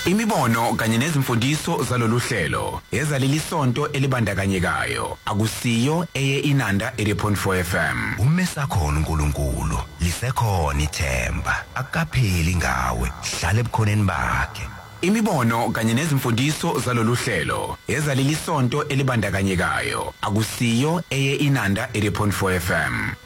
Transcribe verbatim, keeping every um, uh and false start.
Imibono kanye nezimfundiso zalolu hlelo ezaleli sonto elibandakanyekayo akusiyo eye Inanda eighty point four F M. Umesakhona uNkulunkulu lisekhona ithemba akapheli ngawe hlale ebukhoneni bakhe. Imibono kanye nezimfundiso zalolu hlelo ezaleli sonto elibandakanyekayo akusiyo eye Inanda eighty point four F M.